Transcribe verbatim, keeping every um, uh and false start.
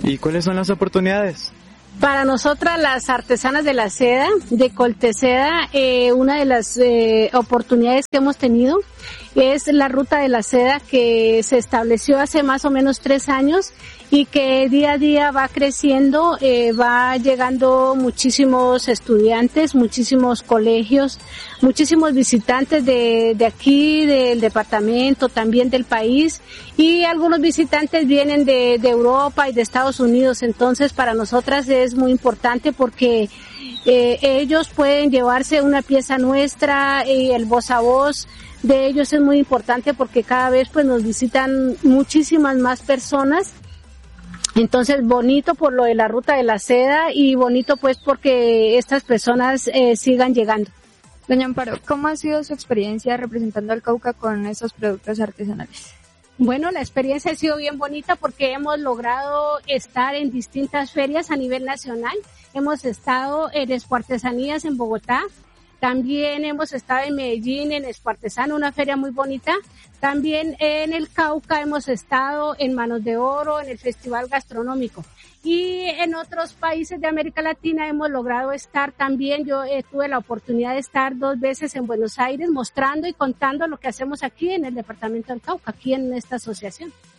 ¿Y cuáles son las oportunidades? Para nosotras las artesanas de la seda, de Colteseda, eh, una de las eh, oportunidades que hemos tenido es la ruta de la seda que se estableció hace más o menos tres años y que día a día va creciendo, eh, va llegando muchísimos estudiantes, muchísimos colegios, muchísimos visitantes de, de aquí, del departamento, también del país, y algunos visitantes vienen de, de Europa y de Estados Unidos. Entonces para nosotras es muy importante porque eh, ellos pueden llevarse una pieza nuestra y el voz a voz de ellos es muy importante porque cada vez pues nos visitan muchísimas más personas. Entonces bonito por lo de la ruta de la seda y bonito pues porque estas personas eh, sigan llegando. Doña Amparo, ¿cómo ha sido su experiencia representando al Cauca con estos productos artesanales? Bueno, la experiencia ha sido bien bonita porque hemos logrado estar en distintas ferias a nivel nacional. Hemos estado en Expo Artesanías en Bogotá. También hemos estado en Medellín, en Expo Artesano, una feria muy bonita. También en el Cauca hemos estado en Manos de Oro, en el Festival Gastronómico. Y en otros países de América Latina hemos logrado estar también. Yo eh, tuve la oportunidad de estar dos veces en Buenos Aires mostrando y contando lo que hacemos aquí en el departamento del Cauca, aquí en esta asociación.